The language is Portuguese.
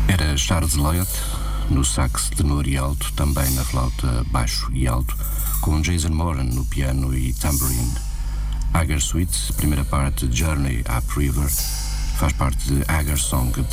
Era Charles Lloyd, no sax tenor e alto, também na flauta baixo e alto, com Jason Moran no piano e tambourine. Hagar Suite, primeira parte, Journey Up River, faz parte de Hagar Song